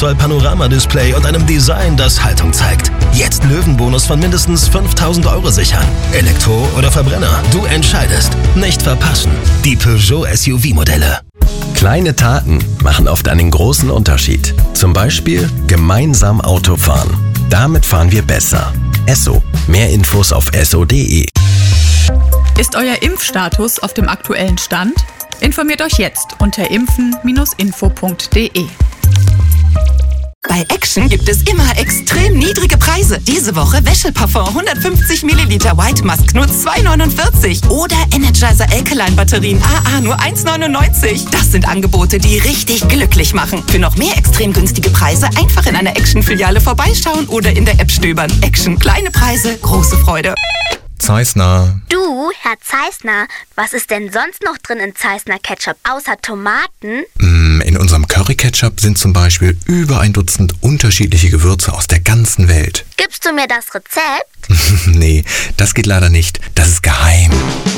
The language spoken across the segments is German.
Zoll Panoramadisplay und einem Design, das Haltung zeigt. Jetzt Löwenbonus von mindestens 5.000 € sichern. Elektro oder Verbrenner, du entscheidest. Nicht verpassen. Die Peugeot SUV-Modelle. Kleine Taten machen oft einen großen Unterschied. Zum Beispiel gemeinsam Auto fahren. Damit fahren wir besser. Esso. Mehr Infos auf esso.de. Ist euer Impfstatus auf dem aktuellen Stand? Informiert euch jetzt unter impfen-info.de. Bei Action gibt es immer extrem niedrige Preise. Diese Woche Wäscheparfum 150 Milliliter White Musk nur 2,49 oder Energizer Alkaline Batterien AA nur 1,99. Das sind Angebote, die richtig glücklich machen. Für noch mehr extrem günstige Preise einfach in einer Action-Filiale vorbeischauen oder in der App stöbern. Action, kleine Preise, große Freude. Zeissner. Du, Herr Zeissner, was ist denn sonst noch drin in Zeissner Ketchup außer Tomaten? In unserem Curry-Ketchup sind zum Beispiel über 1 Dutzend unterschiedliche Gewürze aus der ganzen Welt. Gibst du mir das Rezept? Nee, das geht leider nicht. Das ist geheim.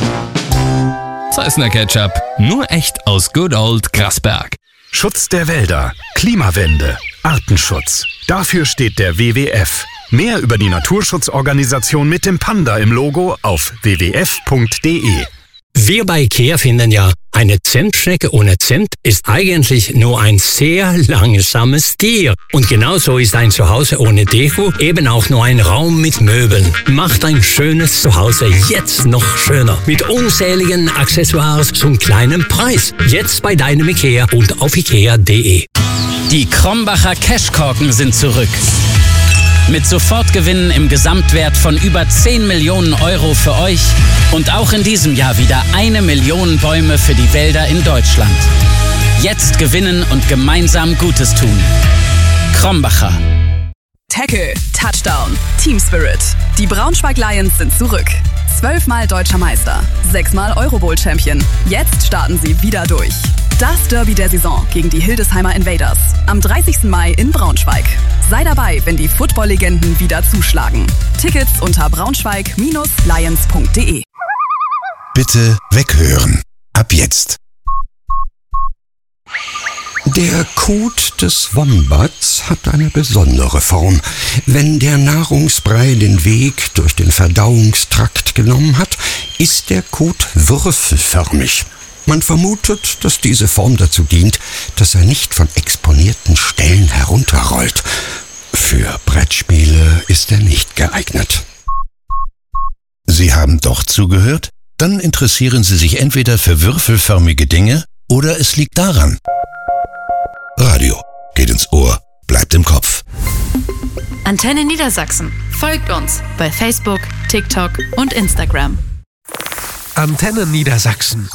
Zeissner Ketchup, nur echt aus Good Old Grasberg. Schutz der Wälder, Klimawende, Artenschutz. Dafür steht der WWF. Mehr über die Naturschutzorganisation mit dem Panda im Logo auf wwf.de. Wir bei IKEA finden ja, eine Zimtschnecke ohne Zimt ist eigentlich nur ein sehr langsames Tier. Und genauso ist ein Zuhause ohne Deko eben auch nur ein Raum mit Möbeln. Macht ein schönes Zuhause jetzt noch schöner. Mit unzähligen Accessoires zum kleinen Preis. Jetzt bei deinem IKEA und auf ikea.de. Die Krombacher Cashkorken sind zurück. Mit Sofortgewinnen im Gesamtwert von über 10 Millionen € für euch und auch in diesem Jahr wieder 1 Million Bäume für die Wälder in Deutschland. Jetzt gewinnen und gemeinsam Gutes tun. Krombacher. Tackle, Touchdown, Team Spirit. Die Braunschweig Lions sind zurück. 12-mal Deutscher Meister, 6-mal Eurobowl-Champion. Jetzt starten sie wieder durch. Das Derby der Saison gegen die Hildesheimer Invaders. Am 30. Mai in Braunschweig. Sei dabei, wenn die Football-Legenden wieder zuschlagen. Tickets unter braunschweig-lions.de. Bitte weghören. Ab jetzt. Der Kot des Wombats hat eine besondere Form. Wenn der Nahrungsbrei den Weg durch den Verdauungstrakt genommen hat, ist der Kot würfelförmig. Man vermutet, dass diese Form dazu dient, dass er nicht von exponierten Stellen herunterrollt. Für Brettspiele ist er nicht geeignet. Sie haben doch zugehört? Dann interessieren Sie sich entweder für würfelförmige Dinge oder es liegt daran. Radio geht ins Ohr, bleibt im Kopf. Antenne Niedersachsen. Folgt uns bei Facebook, TikTok und Instagram. Antenne Niedersachsen.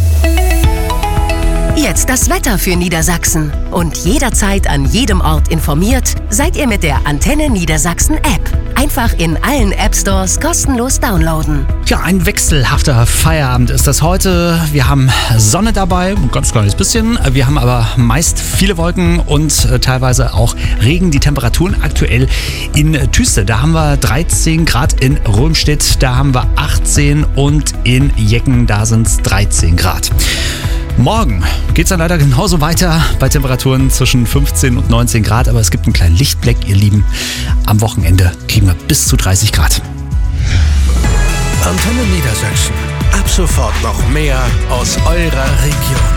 Jetzt das Wetter für Niedersachsen. Und jederzeit an jedem Ort informiert, seid ihr mit der Antenne Niedersachsen App. Einfach in allen App-Stores kostenlos downloaden. Ja, ein wechselhafter Feierabend ist das heute. Wir haben Sonne dabei, ein ganz kleines bisschen. Wir haben aber meist viele Wolken und teilweise auch Regen. Die Temperaturen aktuell in Tüste. Da haben wir 13 Grad in Römstedt, da haben wir 18 und in Jecken, da sind es 13 Grad. Morgen geht es dann leider genauso weiter bei Temperaturen zwischen 15 und 19 Grad, aber es gibt einen kleinen Lichtblick, ihr Lieben. Am Wochenende kriegen wir bis zu 30 Grad. Antenne Niedersachsen. Ab sofort noch mehr aus eurer Region.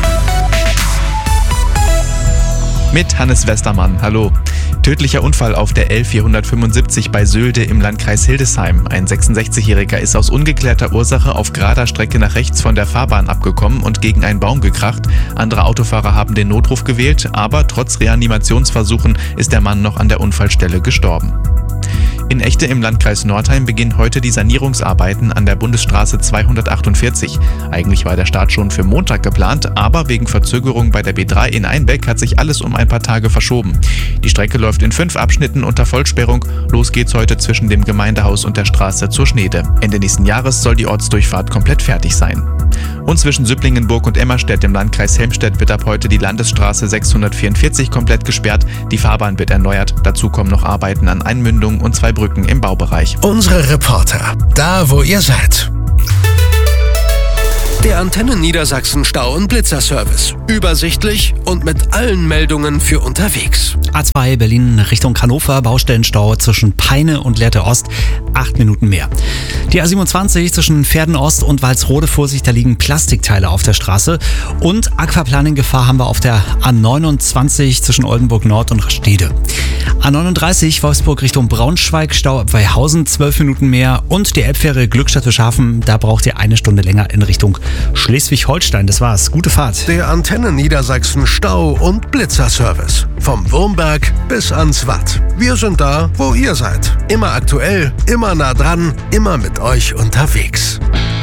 Mit Hannes Westermann, hallo. Tödlicher Unfall auf der L475 bei Sölde im Landkreis Hildesheim. Ein 66-Jähriger ist aus ungeklärter Ursache auf gerader Strecke nach rechts von der Fahrbahn abgekommen und gegen einen Baum gekracht. Andere Autofahrer haben den Notruf gewählt, aber trotz Reanimationsversuchen ist der Mann noch an der Unfallstelle gestorben. In Echte im Landkreis Nordheim beginnen heute die Sanierungsarbeiten an der Bundesstraße 248. Eigentlich war der Start schon für Montag geplant, aber wegen Verzögerung bei der B3 in Einbeck hat sich alles um ein paar Tage verschoben. Die Strecke läuft in 5 Abschnitten unter Vollsperrung. Los geht's heute zwischen dem Gemeindehaus und der Straße zur Schneede. Ende nächsten Jahres soll die Ortsdurchfahrt komplett fertig sein. Und zwischen Süpplingenburg und Emmerstedt im Landkreis Helmstedt wird ab heute die Landesstraße 644 komplett gesperrt. Die Fahrbahn wird erneuert. Dazu kommen noch Arbeiten an Einmündungen und 2 Brücken im Baubereich. Unsere Reporter, da wo ihr seid. Der Antenne Niedersachsen Stau- und Blitzerservice. Übersichtlich und mit allen Meldungen für unterwegs. A2 Berlin Richtung Hannover, Baustellenstau zwischen Peine und Lehrte Ost, 8 Minuten mehr. Die A27 zwischen Verden Ost und Walsrode, Vorsicht, da liegen Plastikteile auf der Straße. Und Aquaplaning-Gefahr haben wir auf der A29 zwischen Oldenburg Nord und Rastede. A39 Wolfsburg Richtung Braunschweig, Stau ab Weihausen, 12 Minuten mehr. Und die Elbfähre Glückstadt-Wilshafen, da braucht ihr 1 Stunde länger in Richtung Schleswig-Holstein. Das war's. Gute Fahrt. Der Antenne Niedersachsen Stau- und Blitzerservice. Vom Wurmberg bis ans Watt. Wir sind da, wo ihr seid. Immer aktuell, immer nah dran, immer mit euch unterwegs.